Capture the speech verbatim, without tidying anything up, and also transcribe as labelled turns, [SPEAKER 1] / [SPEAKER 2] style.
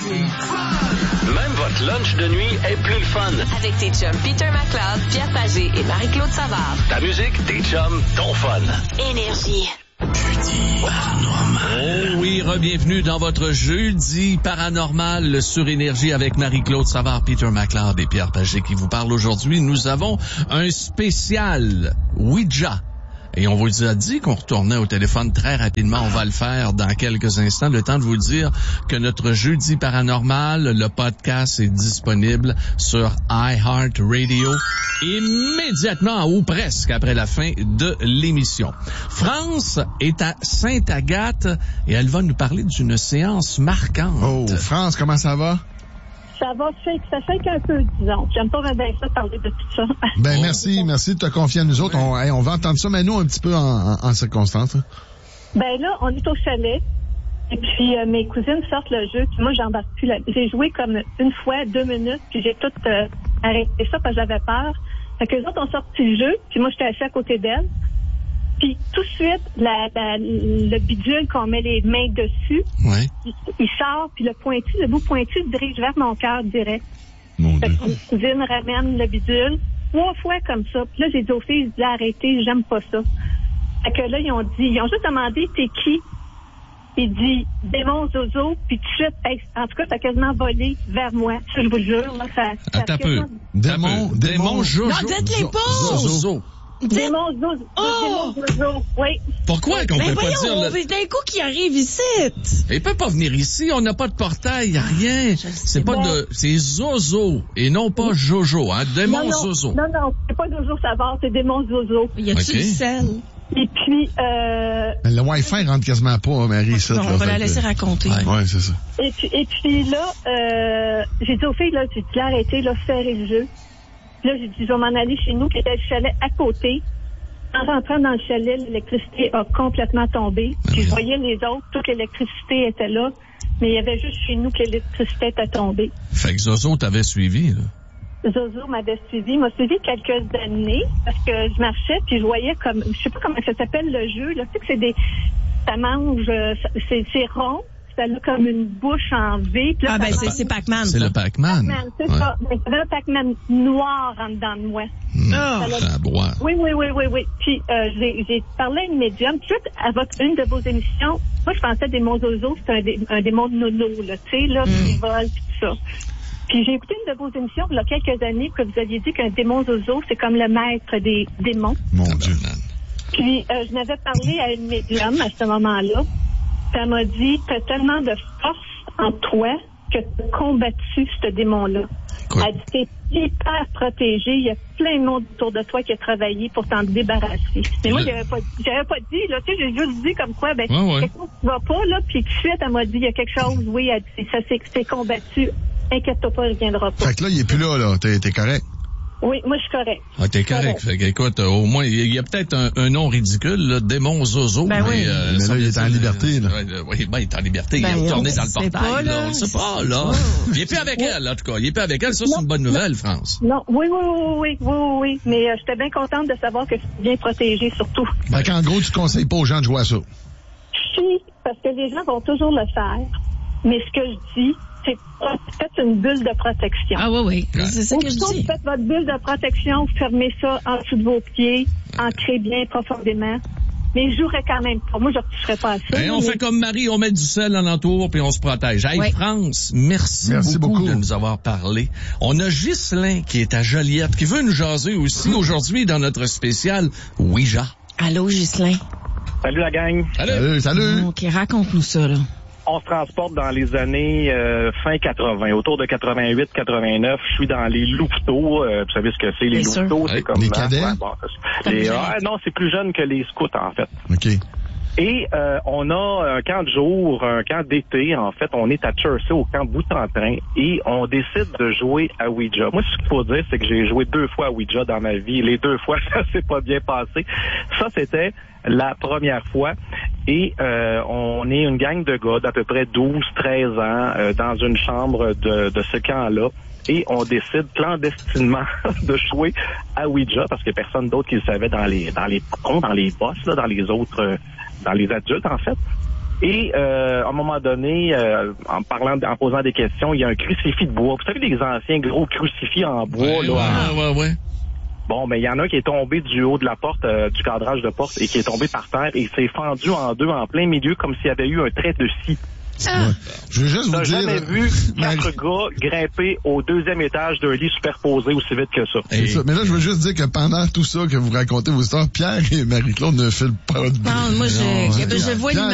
[SPEAKER 1] Même votre lunch de nuit est plus le fun.
[SPEAKER 2] Avec tes chums Peter McLeod, Pierre Pagé et Marie-Claude Savard.
[SPEAKER 1] Ta musique, tes chums, ton fun.
[SPEAKER 2] Énergie.
[SPEAKER 1] Jeudi paranormal.
[SPEAKER 3] Oh oui, re-bienvenue dans votre Jeudi paranormal sur Énergie avec Marie-Claude Savard, Peter McLeod et Pierre Pagé qui vous parlent aujourd'hui. Nous avons un spécial Ouija. Et on vous a dit qu'on retournait au téléphone très rapidement. On va le faire dans quelques instants. Le temps de vous dire que notre Jeudi paranormal, le podcast est disponible sur iHeartRadio immédiatement ou presque après la fin de l'émission. France est à Sainte-Agathe et elle va nous parler d'une séance marquante.
[SPEAKER 4] Oh, France, comment ça va?
[SPEAKER 5] Ça va, ça fait un peu, disons. J'aime pas bien ça parler de tout ça.
[SPEAKER 4] Ben, merci, merci de te confier à nous autres. On, hey, on va entendre ça, mais nous, un petit peu en, en, en circonstance. Hein.
[SPEAKER 5] Ben là, on est au chalet. Et puis, euh, mes cousines sortent le jeu. Puis moi, j'embarque plus là. J'ai joué comme une fois, deux minutes. Puis j'ai tout euh, arrêté ça parce que j'avais peur. Fait que les autres ont sorti le jeu. Puis moi, j'étais assise à côté d'elle. Puis tout de suite, la, la, le bidule qu'on met les mains dessus,
[SPEAKER 3] ouais.
[SPEAKER 5] il, il sort, puis le pointu, le bout pointu se dirige vers mon cœur direct.
[SPEAKER 4] Mon
[SPEAKER 5] fait
[SPEAKER 4] Dieu.
[SPEAKER 5] que mes cousines ramènent le bidule trois fois comme ça. Puis là, j'ai dit aux filles, je dis arrêtez, j'aime pas ça. Fait que là, ils ont dit, ils ont juste demandé t'es qui? Il dit démon Zozo, puis tout de suite, hey, en tout cas, ça a quasiment volé vers moi. Ça, je vous le jure, là, ça. ça
[SPEAKER 3] Attends un peu.
[SPEAKER 5] quasiment...
[SPEAKER 4] Démon,
[SPEAKER 3] Démon Jojo.
[SPEAKER 6] Non, dites-les pas!
[SPEAKER 3] Zozo.
[SPEAKER 5] Démon Zozo.
[SPEAKER 6] Oh!
[SPEAKER 5] Démon Zozo, oui.
[SPEAKER 3] Pourquoi qu'on
[SPEAKER 6] Ben
[SPEAKER 3] peut
[SPEAKER 6] voyons,
[SPEAKER 3] pas dire...
[SPEAKER 6] on
[SPEAKER 3] Le...
[SPEAKER 6] veut d'un coup qui arrive ici.
[SPEAKER 3] Il peut pas venir ici, on n'a pas de portail, y a rien. C'est pas
[SPEAKER 5] Ben...
[SPEAKER 3] de... C'est Zozo et non pas Jojo, hein. Démon
[SPEAKER 5] non, non,
[SPEAKER 3] Zozo.
[SPEAKER 5] Non, non, c'est pas Zozo Savard, c'est Démon Zozo.
[SPEAKER 6] Y a-tu
[SPEAKER 3] Okay.
[SPEAKER 6] du sel?
[SPEAKER 5] Et puis, euh...
[SPEAKER 4] Le Wi-Fi rentre quasiment pas, Marie, ça.
[SPEAKER 6] Non,
[SPEAKER 4] là,
[SPEAKER 6] on va
[SPEAKER 4] fait
[SPEAKER 6] la
[SPEAKER 4] que-
[SPEAKER 6] laisser raconter.
[SPEAKER 3] Ouais.
[SPEAKER 4] Ouais, c'est ça.
[SPEAKER 5] Et puis, et puis là, euh, j'ai dit aux filles, là, j'ai dit, arrêtez, là, serrez le jeu. Puis là, j'ai dit, je vais m'en aller chez nous, qui était le chalet à côté. En rentrant dans le chalet, l'électricité a complètement tombé. Puis je voyais les autres, toute l'électricité était là, mais il y avait juste chez nous que l'électricité était tombée.
[SPEAKER 3] Fait que Zozo t'avait suivi, là.
[SPEAKER 5] Zozo m'avait suivi, m'a suivi quelques années, parce que je marchais, puis je voyais comme, je sais pas comment ça s'appelle le jeu, là, tu sais que c'est des, ça mange, c'est, c'est rond, ça a comme une bouche en V. Puis là,
[SPEAKER 6] Ah, ben,
[SPEAKER 5] ça
[SPEAKER 6] c'est,
[SPEAKER 5] mange-
[SPEAKER 6] c'est Pac-Man.
[SPEAKER 3] C'est
[SPEAKER 6] ça.
[SPEAKER 3] le Pac-Man.
[SPEAKER 5] Pac-Man, c'est
[SPEAKER 3] Ouais.
[SPEAKER 5] ça. Mais ça avait un Pac-Man noir en dedans de moi.
[SPEAKER 3] Mmh.
[SPEAKER 6] Ah.
[SPEAKER 3] Ça boit.
[SPEAKER 5] Oui, oui, oui, oui, oui. Puis euh, j'ai, j'ai parlé à une médium. Suite à votre, une de vos émissions, moi, je pensais des démon Zozo, c'est un, dé, un démon de nono, là, tu sais, là,
[SPEAKER 6] Mm.
[SPEAKER 5] qui vole, puis tout ça. Puis j'ai écouté une de vos émissions, il y a quelques années, que vous aviez dit qu'un démon Zozo, c'est comme le maître des démons.
[SPEAKER 4] Mon Dieu.
[SPEAKER 5] Puis euh, je n'avais parlé à une médium à ce moment-là. Puis elle m'a dit, t'as tellement de force en toi que tu as combattu ce démon-là.
[SPEAKER 3] Quoi?
[SPEAKER 5] Elle dit, t'es hyper protégé. Il y a plein de monde autour de toi qui a travaillé pour t'en débarrasser. Mais moi,
[SPEAKER 3] Le-
[SPEAKER 5] j'avais pas, j'avais pas dit, là, tu sais, j'ai juste dit comme quoi, ben,
[SPEAKER 3] Ouais, ouais.
[SPEAKER 5] quelque chose qui va pas, là, puis tout de suite, elle m'a dit, il y a quelque chose, oui, elle dit, ça c'est, c'est combattu. Inquiète-toi pas, il reviendra pas.
[SPEAKER 4] Fait que là, il est plus là, là. T'es, t'es correct.
[SPEAKER 5] Oui, moi, je suis correct.
[SPEAKER 3] Ah, t'es correct. Fait que, écoute, euh, au moins, il y a peut-être un, un nom ridicule, là, Démon Zozo.
[SPEAKER 6] Ben
[SPEAKER 3] mais,
[SPEAKER 6] oui.
[SPEAKER 3] euh,
[SPEAKER 4] Mais
[SPEAKER 3] ça
[SPEAKER 4] là, il
[SPEAKER 3] veut
[SPEAKER 4] est en
[SPEAKER 3] dire,
[SPEAKER 4] liberté, là.
[SPEAKER 3] euh, ouais, euh, oui, ben, il est en liberté.
[SPEAKER 6] Ben,
[SPEAKER 3] il est retourné
[SPEAKER 6] on
[SPEAKER 3] dans le
[SPEAKER 6] sait
[SPEAKER 3] portail,
[SPEAKER 6] pas,
[SPEAKER 3] là.
[SPEAKER 6] là.
[SPEAKER 3] On sait pas, là. Il est plus avec elle, en tout cas. Il est plus avec elle. Ça, c'est
[SPEAKER 5] Non.
[SPEAKER 3] une bonne nouvelle, France.
[SPEAKER 5] Non, oui, oui, oui, oui, oui, oui, oui. Mais euh, j'étais bien contente de savoir que c'est bien protégé, surtout.
[SPEAKER 4] Fait qu'en gros, tu conseilles pas aux gens de jouer à ça.
[SPEAKER 5] Si, parce que les gens vont toujours le faire. Mais ce que je dis, c'est faites une bulle de protection.
[SPEAKER 6] Ah, oui, oui.
[SPEAKER 3] Ouais.
[SPEAKER 6] C'est ça que je
[SPEAKER 5] Aussitôt
[SPEAKER 6] dis.
[SPEAKER 5] que faites votre bulle de protection, fermez ça en dessous de vos pieds, ancrez bien profondément. Mais je jouerais quand même pas. Moi, je ne retoucherais pas à ça.
[SPEAKER 3] Ben, on
[SPEAKER 5] mais...
[SPEAKER 3] fait comme Marie, on met du sel alentour puis on se protège. Hey,
[SPEAKER 6] Ouais.
[SPEAKER 3] France, merci,
[SPEAKER 4] Merci
[SPEAKER 3] beaucoup,
[SPEAKER 4] beaucoup.
[SPEAKER 3] de nous avoir parlé. On a Ghislain qui est à Joliette, qui veut nous jaser aussi aujourd'hui dans notre spécial Ouija.
[SPEAKER 6] Allô, Ghislain.
[SPEAKER 7] Salut la gang.
[SPEAKER 3] Allez.
[SPEAKER 4] Salut, salut.
[SPEAKER 6] OK, raconte-nous ça, là.
[SPEAKER 7] On se transporte dans les années euh, fin quatre-vingts, autour de quatre-vingt-huit quatre-vingt-neuf. Je suis dans les louveteaux. Euh, vous savez ce que c'est, les
[SPEAKER 6] Bien sûr.
[SPEAKER 7] louveteaux?
[SPEAKER 3] Ouais.
[SPEAKER 7] C'est comme...
[SPEAKER 4] Les
[SPEAKER 7] hein,
[SPEAKER 4] cadets?
[SPEAKER 7] ouais, bon, c'est- les,
[SPEAKER 6] Comme
[SPEAKER 7] ah, non, c'est plus jeune que les scouts, en fait.
[SPEAKER 4] OK.
[SPEAKER 7] Et euh, on a un camp de jour, un camp d'été. En fait, on est à Chersey, au camp Boutentrin, et on décide de jouer à Ouija. Moi, ce qu'il faut dire, c'est que j'ai joué deux fois à Ouija dans ma vie. Les deux fois, ça s'est pas bien passé. Ça, c'était la première fois. Et euh, on est une gang de gars d'à peu près douze treize ans euh, dans une chambre de, de ce camp-là. Et on décide clandestinement de jouer à Ouija parce qu'il n'y a personne d'autre qui le savait dans les dans les dans les boss, là, dans les autres, euh, dans les adultes en fait. Et euh, à un moment donné, euh, en parlant, en posant des questions, il y a un crucifix de bois. Vous savez, les anciens gros crucifix en bois,
[SPEAKER 3] ouais,
[SPEAKER 7] là.
[SPEAKER 3] Ouais, ouais, ouais.
[SPEAKER 7] Bon, mais il y en a un qui est tombé du haut de la porte, euh, du cadrage de porte, et qui est tombé par terre et s'est fendu en deux en plein milieu comme s'il y avait eu un trait de scie.
[SPEAKER 6] Ah.
[SPEAKER 4] Ouais. Je veux juste vous
[SPEAKER 7] T'as
[SPEAKER 4] dire...
[SPEAKER 7] jamais vu quatre gars grimper au deuxième étage d'un lit superposé aussi vite que ça.
[SPEAKER 4] C'est ça. Mais là, je veux juste dire que pendant tout ça que vous racontez vos histoires, Pierre et Marie-Claude ne filent pas de
[SPEAKER 6] Non, moi, je,
[SPEAKER 4] Non,
[SPEAKER 6] je, je vois
[SPEAKER 4] Pierre,